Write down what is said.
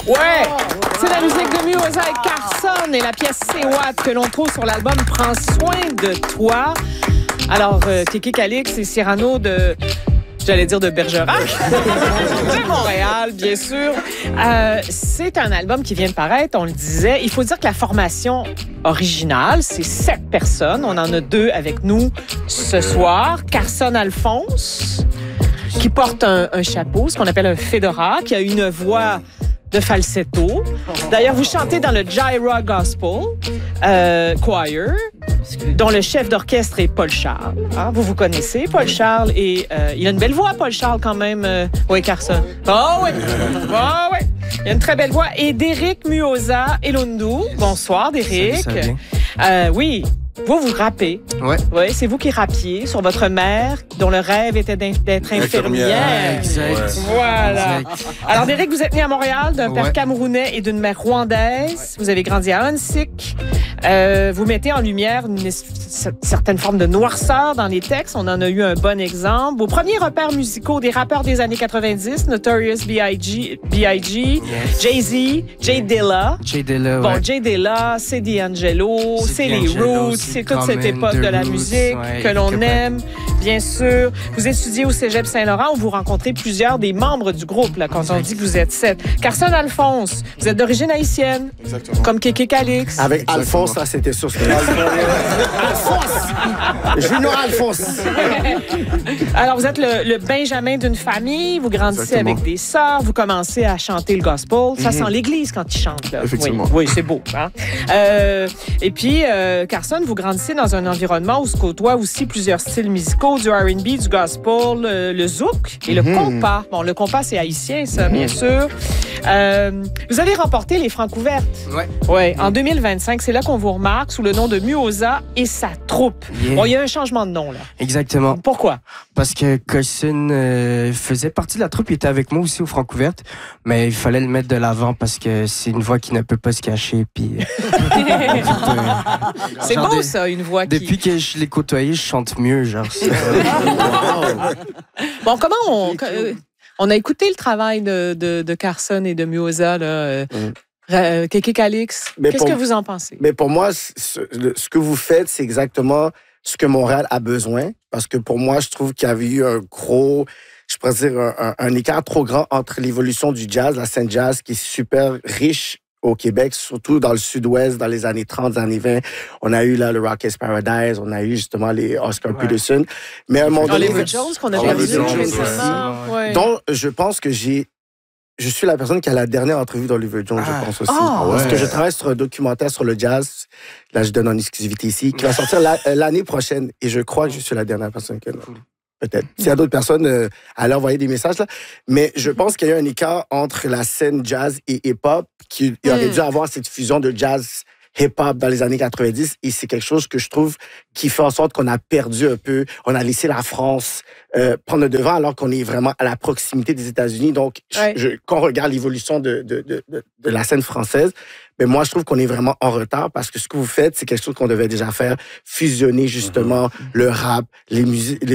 Ouais! C'est la musique de Muoza et Carson et la pièce C'est What que l'on trouve sur l'album Prends soin de toi. Alors, Kéké Calix et Cyrano de... J'allais dire de Bergerac. De Montréal, bien sûr. C'est un album qui vient de paraître, on le disait. Il faut dire que la formation originale, c'est 7 personnes. On en a 2 avec nous ce soir. Carson Alphonse, qui porte un chapeau, ce qu'on appelle un fedora, qui a une voix de falsetto. D'ailleurs, vous chantez dans le Gyra Gospel Choir, dont le chef d'orchestre est Paul Charles. Hein? Vous connaissez Paul Charles et il a une belle voix, Paul Charles, quand même. Oui, Carson. Oh oui! Oh oui! Il a une très belle voix. Et Derek Muoza Elundu. Bonsoir, Derek. Salut, ça va? Oui. Vous rappez. Ouais. Oui, c'est vous qui rappiez sur votre mère, dont le rêve était d'être infirmière. Exact. Voilà. Exact. Alors, Derek, vous êtes né à Montréal d'un père Ouais. camerounais et d'une mère rwandaise. Vous avez grandi à Hansik. Vous mettez en lumière une certaine forme de noirceur dans les textes. On en a eu un bon exemple. Vos premiers repères musicaux des rappeurs des années 90, Notorious B.I.G., Jay-Z, Jay Dilla. Jay Dilla, Bon, ouais. Jay Dilla, c'est D'Angelo, c'est les Roots, c'est toute cette époque de la musique que l'on aime, bien sûr. Vous étudiez au Cégep Saint-Laurent où vous rencontrez plusieurs des membres du groupe, là, quand on dit que vous êtes 7. Carson Alphonse, vous êtes d'origine haïtienne. Exactement. Comme Kéké Calix. Avec Alphonse, ça, c'était sûr. Alphonse! Junior Alphonse! Alors, vous êtes le Benjamin d'une famille, vous grandissez Exactement. avec des sœurs, vous commencez à chanter le gospel. Ça sent l'église quand ils chantent, là. Effectivement. Oui, c'est beau. Hein? Et puis, Carson, vous grandissez dans un environnement où se côtoient aussi plusieurs styles musicaux, du R&B, du gospel, le zouk et le compas. Bon, le compas, c'est haïtien, ça, bien sûr. Vous avez remporté les Francouvertes. Ouais. Oui, en 2025. C'est là qu'on vous remarque sous le nom de Muoza et sa troupe. Yeah. Bon, il y a un changement de nom, là. Exactement. Pourquoi? Parce que Carson faisait partie de la troupe, il était avec moi aussi au Francouverte, mais il fallait le mettre de l'avant parce que c'est une voix qui ne peut pas se cacher. Puis, C'est genre beau, ça, une voix qui... Depuis que je l'ai côtoyé, je chante mieux, genre. Bon, comment on a écouté le travail de Carson et de Muoza, là. Kéké Calix, Mais qu'est-ce pour- que vous en pensez? Mais pour moi, ce que vous faites, c'est exactement ce que Montréal a besoin. Parce que pour moi, je trouve qu'il y avait eu un gros, je pourrais dire, un écart trop grand entre l'évolution du jazz, la scène jazz, qui est super riche au Québec, surtout dans le sud-ouest, dans les années 30, années 20. On a eu là, le Rockettes Paradise, on a eu justement les Oscar Peterson. Mais à un moment donné... Oliver Jones, qu'on a Oliver perdu Jones, récemment. Ouais. Donc, je pense que je suis la personne qui a la dernière entrevue d'Oliver Jones, je pense aussi. Ah, Parce que je travaille sur un documentaire sur le jazz, là je donne en exclusivité ici, qui va sortir l'année prochaine. Et je crois que je suis la dernière personne que... Peut-être. S'il y a d'autres personnes, allez envoyer des messages. Là. Mais je pense qu'il y a eu un écart entre la scène jazz et hip-hop, qui aurait dû avoir cette fusion de jazz hip-hop dans les années 90. Et c'est quelque chose que je trouve qui fait en sorte qu'on a perdu un peu. On a laissé la France prendre le devant alors qu'on est vraiment à la proximité des États-Unis. Donc, quand on regarde l'évolution de la scène française, ben moi, je trouve qu'on est vraiment en retard parce que ce que vous faites, c'est quelque chose qu'on devait déjà faire, fusionner justement le rap, les musiques,